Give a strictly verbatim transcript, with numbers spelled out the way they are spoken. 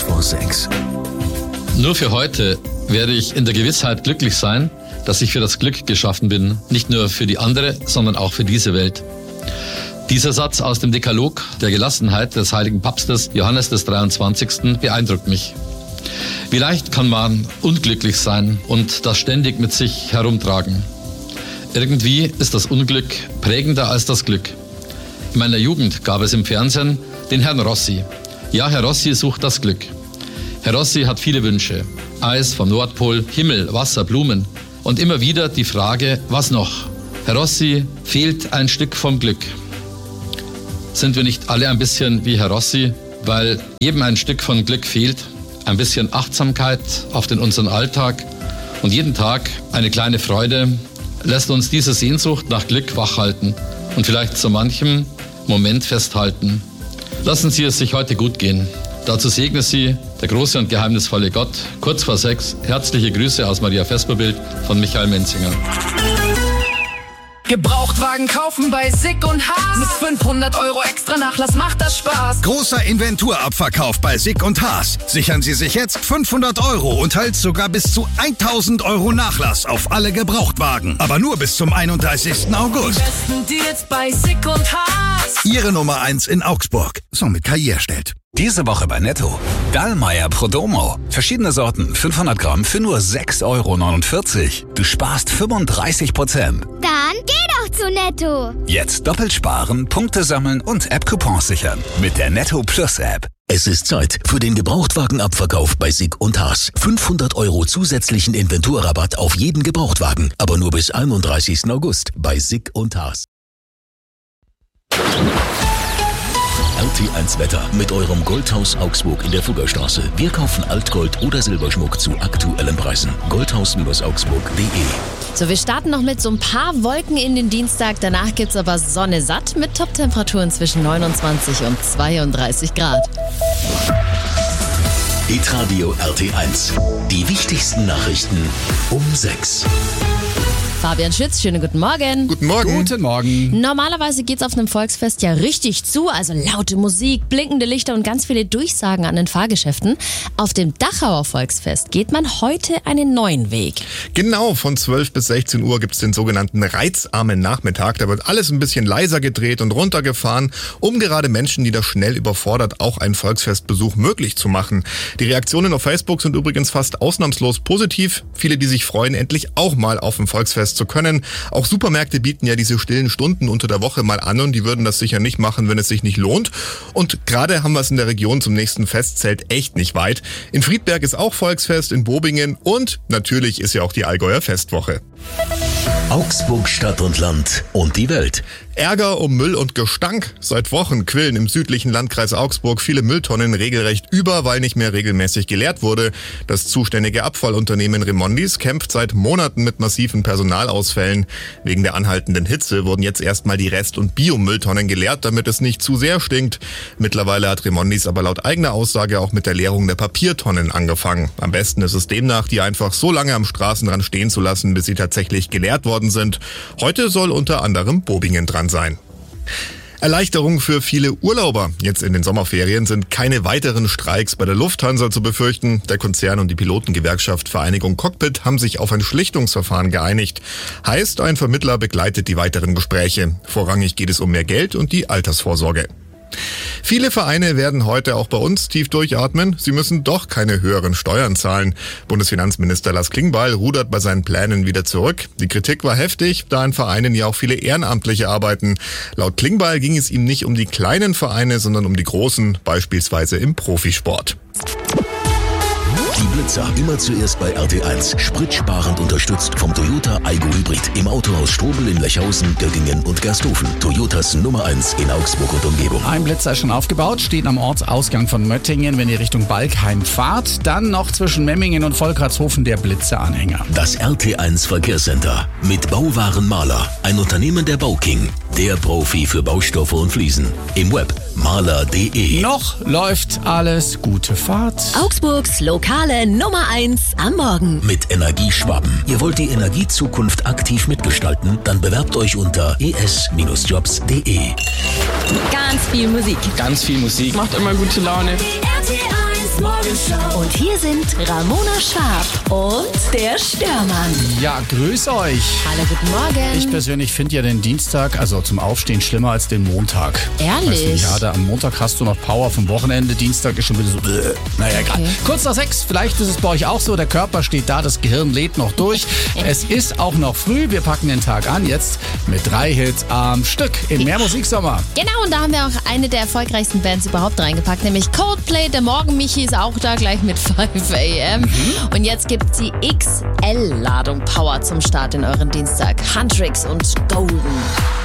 vor sechs. Nur für heute werde ich in der Gewissheit glücklich sein, dass ich für das Glück geschaffen bin. Nicht nur für die andere, sondern auch für diese Welt. Dieser Satz aus dem Dekalog der Gelassenheit des heiligen Papstes Johannes des dreiundzwanzigsten beeindruckt mich. Wie leicht kann man unglücklich sein und das ständig mit sich herumtragen. Irgendwie ist das Unglück prägender als das Glück. In meiner Jugend gab es im Fernsehen den Herrn Rossi. Ja, Herr Rossi sucht das Glück. Herr Rossi hat viele Wünsche. Eis vom Nordpol, Himmel, Wasser, Blumen. Und immer wieder die Frage, was noch? Herr Rossi, fehlt ein Stück vom Glück. Sind wir nicht alle ein bisschen wie Herr Rossi, weil jedem ein Stück von Glück fehlt? Ein bisschen Achtsamkeit auf den unseren Alltag und jeden Tag eine kleine Freude lässt uns diese Sehnsucht nach Glück wachhalten und vielleicht zu manchem Moment festhalten. Lassen Sie es sich heute gut gehen. Dazu segne Sie der große und geheimnisvolle Gott. Kurz vor sechs, herzliche Grüße aus Maria Vesperbild von Michael Menzinger. Gebrauchtwagen kaufen bei Sick und Haas. Mit fünfhundert Euro extra Nachlass macht das Spaß. Großer Inventurabverkauf bei Sick und Haas. Sichern Sie sich jetzt fünfhundert Euro und halt sogar bis zu tausend Euro Nachlass auf alle Gebrauchtwagen. Aber nur bis zum einunddreißigsten August. Die besten Deals bei Sick und Haas. Ihre Nummer eins in Augsburg. Somit Karriere stellt. Diese Woche bei Netto. Dallmayr Prodomo. Verschiedene Sorten, fünfhundert Gramm für nur sechs Euro neunundvierzig. Du sparst fünfunddreißig Prozent. Dann geh doch zu Netto. Jetzt doppelt sparen, Punkte sammeln und App-Coupons sichern. Mit der Netto Plus App. Es ist Zeit für den Gebrauchtwagenabverkauf bei Sick und Haas. fünfhundert Euro zusätzlichen Inventurrabatt auf jeden Gebrauchtwagen. Aber nur bis einunddreißigsten August bei Sick und Haas. R T eins Wetter mit eurem Goldhaus Augsburg in der Fuggerstraße. Wir kaufen Altgold oder Silberschmuck zu aktuellen Preisen. goldhaus Augsburg punkt de. So, wir starten noch mit so ein paar Wolken in den Dienstag. Danach gibt's aber Sonne satt mit Top-Temperaturen zwischen neunundzwanzig und zweiunddreißig Grad. Hitradio R T eins. Die wichtigsten Nachrichten um sechs. Fabian Schütz, schönen guten Morgen. Guten Morgen. Guten Morgen. Normalerweise geht's auf einem Volksfest ja richtig zu, also laute Musik, blinkende Lichter und ganz viele Durchsagen an den Fahrgeschäften. Auf dem Dachauer Volksfest geht man heute einen neuen Weg. Genau, von zwölf bis sechzehn Uhr gibt's den sogenannten reizarmen Nachmittag. Da wird alles ein bisschen leiser gedreht und runtergefahren, um gerade Menschen, die das schnell überfordert, auch einen Volksfestbesuch möglich zu machen. Die Reaktionen auf Facebook sind übrigens fast ausnahmslos positiv. Viele, die sich freuen, endlich auch mal auf ein Volksfest zu können. Auch Supermärkte bieten ja diese stillen Stunden unter der Woche mal an und die würden das sicher nicht machen, wenn es sich nicht lohnt. Und gerade haben wir es in der Region zum nächsten Festzelt echt nicht weit. In Friedberg ist auch Volksfest, in Bobingen und natürlich ist ja auch die Allgäuer Festwoche. Augsburg, Stadt und Land und die Welt. Ärger um Müll und Gestank. Seit Wochen quillen im südlichen Landkreis Augsburg viele Mülltonnen regelrecht über, weil nicht mehr regelmäßig geleert wurde. Das zuständige Abfallunternehmen Remondis kämpft seit Monaten mit massiven Personalausfällen. Wegen der anhaltenden Hitze wurden jetzt erstmal die Rest- und Biomülltonnen geleert, damit es nicht zu sehr stinkt. Mittlerweile hat Remondis aber laut eigener Aussage auch mit der Leerung der Papiertonnen angefangen. Am besten ist es demnach, die einfach so lange am Straßenrand stehen zu lassen, bis sie tatsächlich geleert worden sind. Heute soll unter anderem Bobingen dran sein. Erleichterung für viele Urlauber. Jetzt in den Sommerferien sind keine weiteren Streiks bei der Lufthansa zu befürchten. Der Konzern und die Pilotengewerkschaft Vereinigung Cockpit haben sich auf ein Schlichtungsverfahren geeinigt. Heißt, ein Vermittler begleitet die weiteren Gespräche. Vorrangig geht es um mehr Geld und die Altersvorsorge. Viele Vereine werden heute auch bei uns tief durchatmen. Sie müssen doch keine höheren Steuern zahlen. Bundesfinanzminister Lars Klingbeil rudert bei seinen Plänen wieder zurück. Die Kritik war heftig, da in Vereinen ja auch viele Ehrenamtliche arbeiten. Laut Klingbeil ging es ihm nicht um die kleinen Vereine, sondern um die großen, beispielsweise im Profisport. Die Blitzer immer zuerst bei R T eins. Spritsparend unterstützt vom Toyota Aygo Hybrid im Autohaus Strobel in Lechhausen, Göttingen und Gersthofen. Toyotas Nummer eins in Augsburg und Umgebung. Ein Blitzer ist schon aufgebaut, steht am Ortsausgang von Möttingen, wenn ihr Richtung Balkheim fahrt. Dann noch zwischen Memmingen und Volkratshofen der Blitzeranhänger. Das R T eins Verkehrscenter mit Bauwaren Maler, ein Unternehmen der Bauking, der Profi für Baustoffe und Fliesen. Im Web maler punkt de. Noch läuft alles. Gute Fahrt. Augsburgs lokale Nummer eins am Morgen. Mit Energieschwaben. Ihr wollt die Energiezukunft aktiv mitgestalten? Dann bewerbt euch unter e s jobs punkt de. Ganz viel Musik. Ganz viel Musik. Macht immer gute Laune. R T eins Und hier sind Ramona Schwab und der Störmann. Ja, grüß euch. Hallo, guten Morgen. Ich persönlich finde ja den Dienstag, also zum Aufstehen, schlimmer als den Montag. Ehrlich? Weißt du, ja, da am Montag hast du noch Power vom Wochenende, Dienstag ist schon wieder so, äh, naja, egal. Okay. Kurz nach sechs, vielleicht ist es bei euch auch so, der Körper steht da, das Gehirn lädt noch durch. Es ist auch noch früh, wir packen den Tag an, jetzt mit drei Hits am Stück im Mehr Musiksommer. Genau, und da haben wir auch eine der erfolgreichsten Bands überhaupt reingepackt, nämlich Coldplay. Der Morgen-Michi ist auch da, gleich mit fünf a m. Mhm. Und jetzt gibt's die X L-Ladung Power zum Start in euren Dienstag. Huntrix und Golden.